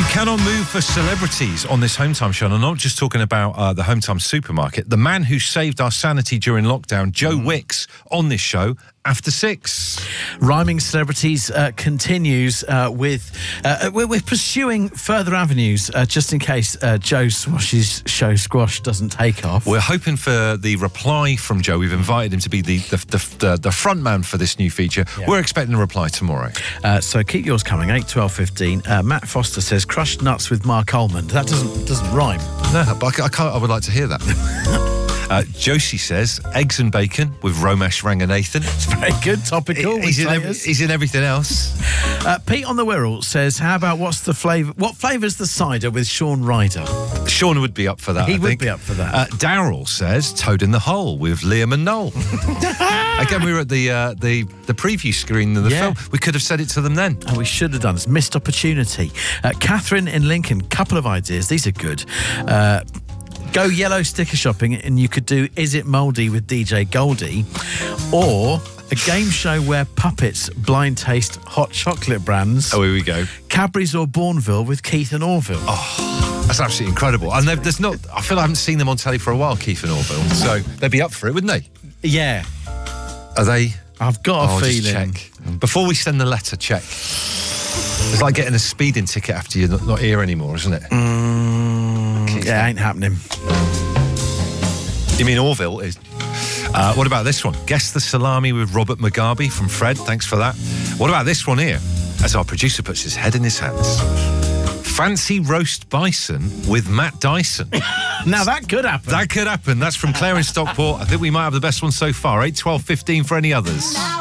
Cannot move for celebrities on this Home Time show. And I'm not just talking about the Home Time supermarket. The man who saved our sanity during lockdown, Joe Wicks, on this show after 6. Rhyming Celebrities continues with... we're pursuing further avenues just in case Joe Swash's show Squash doesn't take off. We're hoping for the reply from Joe. We've invited him to be the front man for this new feature. Yeah. We're expecting a reply tomorrow. So keep yours coming, 8, 12, 15. Matt Foster says, crushed nuts with Mark Almond. That doesn't rhyme. No, but I would like to hear that. Josie says, eggs and bacon with Romesh Ranganathan. It's very good, topical. He's in everything else. Pete on the Wirral says, how about what flavour's the cider with Sean Ryder? Sean would be up for that, He would be up for that. Daryl says, Toad in the Hole with Liam and Noel. Again, we were at the preview screen of the film. We could have said it to them then. Oh, we should have done. It's missed opportunity. Catherine in Lincoln, couple of ideas. These are good. Go yellow sticker shopping and you could do Is It Mouldy with DJ Goldie, or a game show where puppets blind taste hot chocolate brands. Oh, here we go. Cadbury's or Bourneville with Keith and Orville. Oh, that's absolutely incredible. And there's not... I feel I haven't seen them on telly for a while, Keith and Orville. So they'd be up for it, wouldn't they? Yeah. Are they? I've got a feeling. Just check. Before we send the letter, check. It's like getting a speeding ticket after you're not here anymore, isn't it? Yeah, ain't happening. You mean Orville is? What about this one? Guess the salami with Robert Mugabe from Fred. Thanks for that. What about this one here? As our producer puts his head in his hands. Fancy roast bison with Matt Dyson. Now that could happen. That could happen. That's from Claire in Stockport. I think we might have the best one so far. 8, 12, 15 for any others.